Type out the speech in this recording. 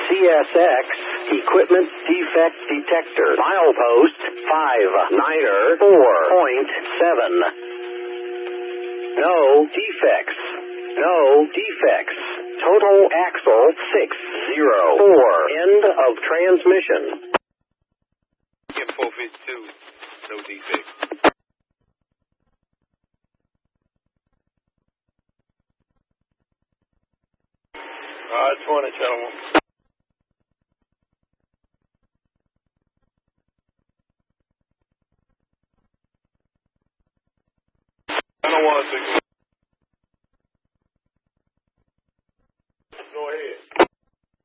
CSX Equipment Defect Detector. Milepost 59er 4.7. No defects. No defects. Total axle 604. End of transmission. Get 452. No defects. Alright, 20, gentlemen. I don't want to